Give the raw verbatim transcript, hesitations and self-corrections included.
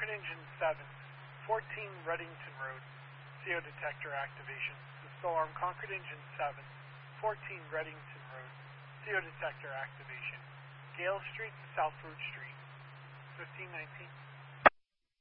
Concord Engine seven, fourteen Reddington Road, C O detector activation. This is alarm Concord Engine seven, fourteen Reddington Road, C O detector activation. Gale Street to South Root Street, fifteen nineteen.